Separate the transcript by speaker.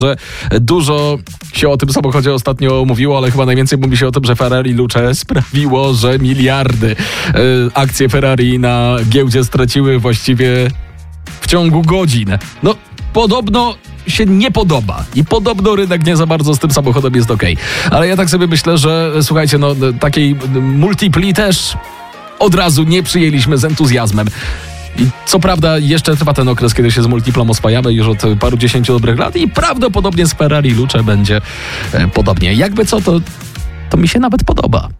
Speaker 1: że dużo się o tym samochodzie ostatnio mówiło, ale chyba najwięcej mówi się o tym, że Ferrari Luce sprawiło, że miliardy akcje Ferrari na giełdzie straciły właściwie w ciągu godzin. No, podobno się nie podoba i podobno rynek nie za bardzo z tym samochodem jest okej. Ale ja tak sobie myślę, że słuchajcie, no takiej multipli też od razu nie przyjęliśmy z entuzjazmem. I co prawda jeszcze trwa ten okres, kiedy się z multiplą oswajamy już od paru dziesięciu dobrych lat i prawdopodobnie z Ferrari Luce będzie podobnie. Jakby co, to mi się nawet podoba.